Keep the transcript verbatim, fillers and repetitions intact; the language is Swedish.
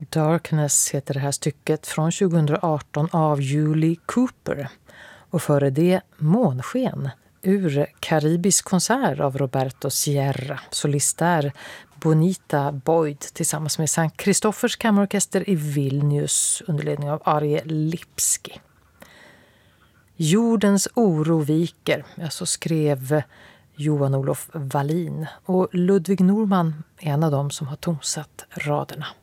Darkness heter det här stycket från tjugohundraarton av Julie Cooper. Och före det Månsken ur Karibisk konsert av Roberto Sierra. Solist där Bonita Boyd tillsammans med Sankt Kristoffers kammarorkester i Vilnius under ledning av Arje Lipski. Jordens oro viker, ja, så skrev Johan Olof Wallin, och Ludvig Norman är en av dem som har tonsatt raderna.